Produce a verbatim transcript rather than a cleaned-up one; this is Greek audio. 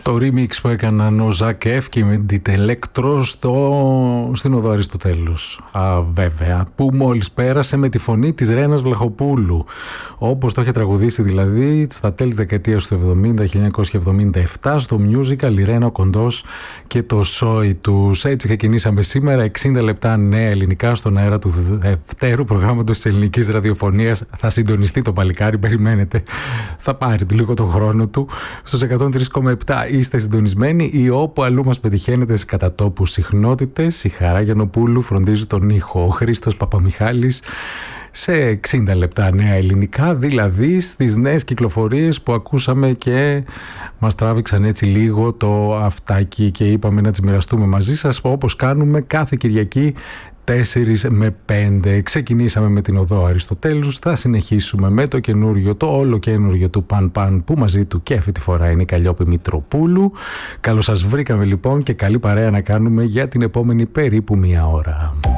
Το remix που έκαναν ο Ζακ Εφ και με Ditelectro στο... στην οδό Αριστοτέλους. Α, βέβαια, που μόλις πέρασε με τη φωνή της Ρένας Βλαχοπούλου. Όπως το είχε τραγουδήσει δηλαδή στα τέλη της δεκαετίας του εβδομήντα, χίλια εννιακόσια εβδομήντα επτά, στο musical η Ρένα ο Κοντός και το σόι τους. Έτσι ξεκινήσαμε σήμερα εξήντα λεπτά νέα ελληνικά στον αέρα του δευτέρου προγράμματος της ελληνικής ραδιοφωνίας. Θα συντονιστεί το παλικάρι, περιμένετε. Θα πάρει λίγο τον χρόνο του. Στους εκατόν τρία κόμμα επτά είστε συντονισμένοι ή όπου αλλού μας πετυχαίνετε στις κατατόπους συχνότητες. Η Χαρά Γιαννοπούλου φροντίζει τον ήχο. Ο Χρήστος Παπαμιχάλης σε εξήντα λεπτά νέα ελληνικά, δηλαδή στις νέες κυκλοφορίες που ακούσαμε και μας τράβηξαν έτσι λίγο το αυτάκι και είπαμε να τις μοιραστούμε μαζί σας, όπως κάνουμε κάθε Κυριακή τέσσερα με πέντε. Ξεκινήσαμε με την οδό Αριστοτέλους, θα συνεχίσουμε με το καινούριο, το όλο καινούριο του Παν Παν, που μαζί του και αυτή τη φορά είναι η Καλλιόπη Μητροπούλου. Καλώς σας βρήκαμε λοιπόν και καλή παρέα να κάνουμε για την επόμενη περίπου μία ώρα.